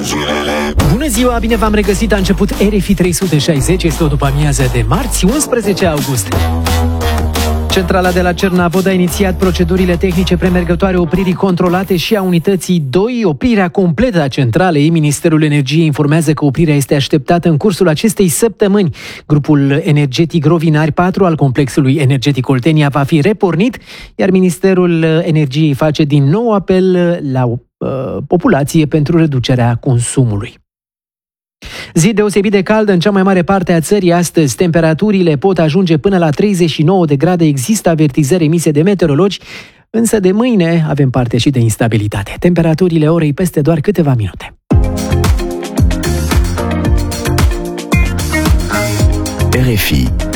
Bună ziua, bine v-am regăsit, a început RFI 360, este o după-amiază de marți, 11 august. Centrala de la Cernavod a inițiat procedurile tehnice premergătoare opririi controlate și a unității 2, oprirea completă a centralei. Ministerul Energiei informează că oprirea este așteptată în cursul acestei săptămâni. Grupul energetic Rovinari 4 al complexului energetic Oltenia va fi repornit, iar Ministerul Energiei face din nou apel la populație pentru reducerea consumului. Zi deosebit de caldă în cea mai mare parte a țării astăzi. Temperaturile pot ajunge până la 39 de grade. Există avertizări emise de meteorologi, însă de mâine avem parte și de instabilitate. Temperaturile orei peste doar câteva minute. RFI